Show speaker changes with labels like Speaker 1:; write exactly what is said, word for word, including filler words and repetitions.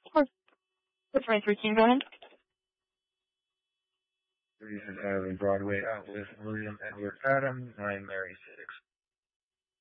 Speaker 1: course. What's my routine? Go ahead.
Speaker 2: Reason Island Broadway out with William Edward Adams. I'm Mary Sid.